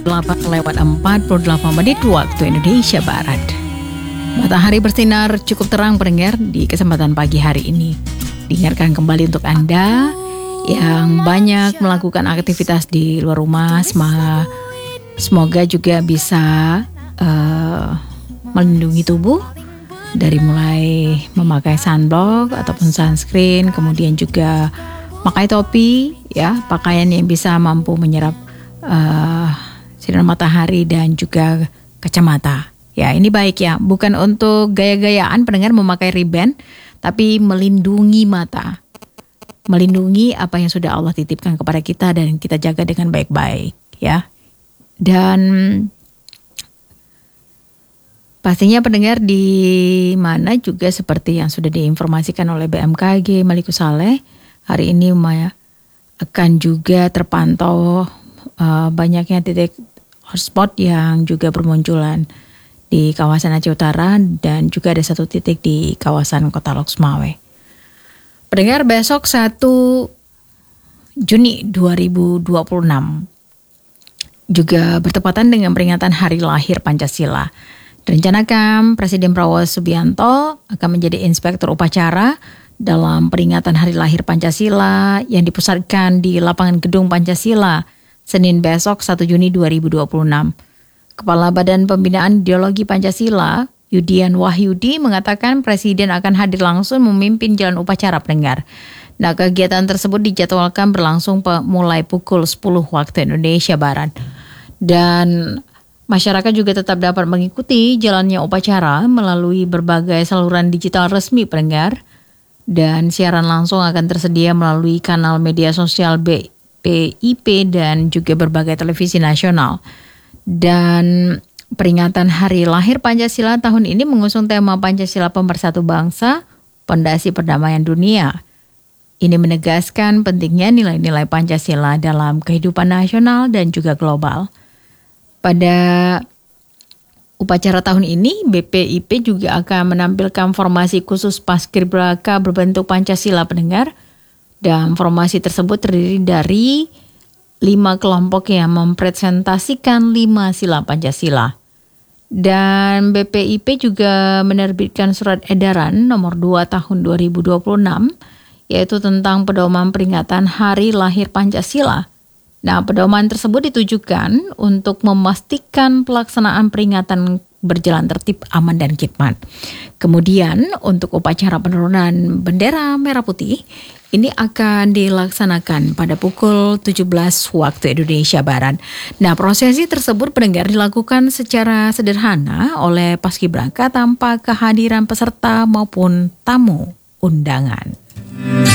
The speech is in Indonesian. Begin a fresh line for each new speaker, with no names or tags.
8:48 waktu Indonesia Barat. Matahari bersinar cukup terang pendengar di kesempatan pagi hari ini. Dengarkan kembali untuk Anda yang banyak melakukan aktivitas di luar rumah. Semoga juga bisa melindungi tubuh dari mulai memakai sunblock ataupun sunscreen, kemudian juga pakai topi, ya, pakaian yang bisa mampu menyerap sinar matahari dan juga kacamata. Ya, ini baik ya, bukan untuk gaya-gayaan pendengar memakai ribbon, tapi melindungi mata. Melindungi apa yang sudah Allah titipkan kepada kita dan kita jaga dengan baik-baik, ya. Dan pastinya pendengar di mana juga seperti yang sudah diinformasikan oleh BMKG Maliku Saleh, hari ini akan juga terpantau banyaknya titik hotspot yang juga bermunculan di kawasan Aceh Utara dan juga ada satu titik di kawasan Kota Loksmawe. Pendengar, besok 1 Juni 2026 juga bertepatan dengan peringatan Hari Lahir Pancasila. Direncanakan Presiden Prabowo Subianto akan menjadi inspektur upacara dalam peringatan Hari Lahir Pancasila yang dipusatkan di lapangan Gedung Pancasila Senin besok 1 Juni 2026. Kepala Badan Pembinaan Ideologi Pancasila, Yudian Wahyudi, mengatakan Presiden akan hadir langsung memimpin jalan upacara pendengar. Nah, kegiatan tersebut dijadwalkan berlangsung mulai pukul 10 waktu Indonesia Barat. Dan masyarakat juga tetap dapat mengikuti jalannya upacara melalui berbagai saluran digital resmi pendengar. Dan siaran langsung akan tersedia melalui kanal media sosial BIP dan juga berbagai televisi nasional. Dan peringatan Hari Lahir Pancasila tahun ini mengusung tema Pancasila Pemersatu Bangsa, Pondasi Perdamaian Dunia. Ini menegaskan pentingnya nilai-nilai Pancasila dalam kehidupan nasional dan juga global. Pada upacara tahun ini, BPIP juga akan menampilkan formasi khusus Paskibraka berbentuk Pancasila pendengar. Dan formasi tersebut terdiri dari 5 kelompok yang mempresentasikan 5 sila Pancasila. Dan BPIP juga menerbitkan surat edaran nomor 2 tahun 2026, yaitu tentang pedoman peringatan Hari Lahir Pancasila. Nah, pedoman tersebut ditujukan untuk memastikan pelaksanaan peringatan berjalan tertib, aman, dan khidmat. Kemudian untuk upacara penurunan bendera merah putih, ini akan dilaksanakan pada pukul 17 waktu Indonesia Barat. Nah, prosesi tersebut pendengar dilakukan secara sederhana oleh paskibraka tanpa kehadiran peserta maupun tamu undangan.